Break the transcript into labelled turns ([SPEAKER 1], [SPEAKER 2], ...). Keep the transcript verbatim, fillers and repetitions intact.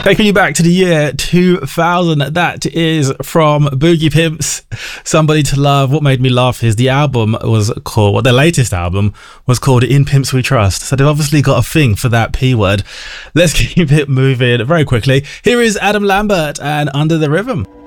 [SPEAKER 1] Taking you back to the year two thousand, that is from Boogie Pimps, Somebody to Love. What made me laugh is the album was called, well, their latest album was called In Pimps We Trust. So they've obviously got a thing for that P word. Let's keep it moving very quickly. Here is Adam Lambert and Under the Rhythm.